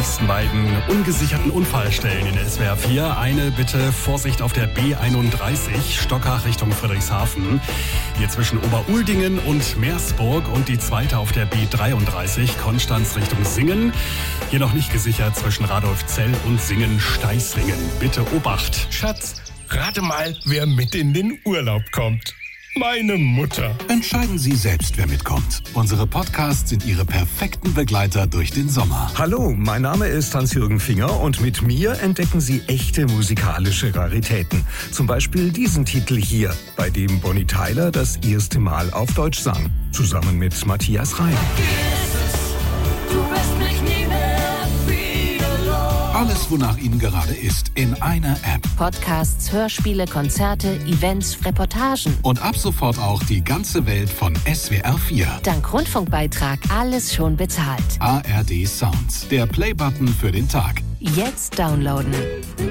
nächsten beiden ungesicherten Unfallstellen in der SWR 4. Eine bitte Vorsicht auf der B31, Stockach Richtung Friedrichshafen. Hier zwischen Oberuldingen und Meersburg. Und die zweite auf der B33, Konstanz Richtung Singen. Hier noch nicht gesichert zwischen Radolfzell und Singen-Steißlingen. Bitte Obacht. Schatz, rate mal, wer mit in den Urlaub kommt. Meine Mutter. Entscheiden Sie selbst, wer mitkommt. Unsere Podcasts sind Ihre perfekten Begleiter durch den Sommer. Hallo, mein Name ist Hans-Jürgen Finger und mit mir entdecken Sie echte musikalische Raritäten. Zum Beispiel diesen Titel hier, bei dem Bonnie Tyler das erste Mal auf Deutsch sang. Zusammen mit Matthias Reim. Alles, wonach Ihnen gerade ist, in einer App. Podcasts, Hörspiele, Konzerte, Events, Reportagen. Und ab sofort auch die ganze Welt von SWR 4. Dank Rundfunkbeitrag alles schon bezahlt. ARD Sounds, der Playbutton für den Tag. Jetzt downloaden.